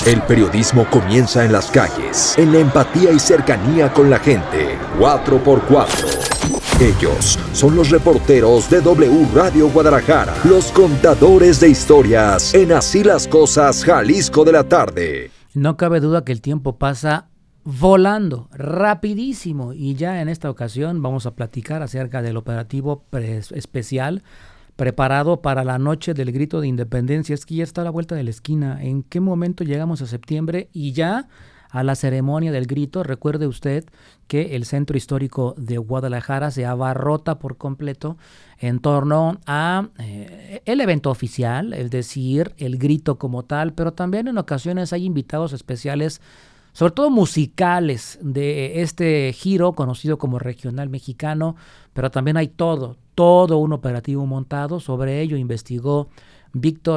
El periodismo comienza en las calles, en la empatía y cercanía con la gente. 4x4. Ellos son los reporteros de W Radio Guadalajara, los contadores de historias en Así las Cosas, Jalisco de la tarde. No cabe duda que el tiempo pasa volando, rapidísimo, y ya en esta ocasión vamos a platicar acerca del operativo especial preparado para la noche del grito de independencia. Es que ya está a la vuelta de la esquina. ¿En qué momento llegamos a septiembre y ya a la ceremonia del grito? Recuerde usted que el centro histórico de Guadalajara se abarrota por completo en torno a el evento oficial, es decir, el grito como tal, pero también en ocasiones hay invitados especiales, sobre todo musicales, de este giro conocido como Regional Mexicano, pero también hay todo un operativo montado. Sobre ello investigó Víctor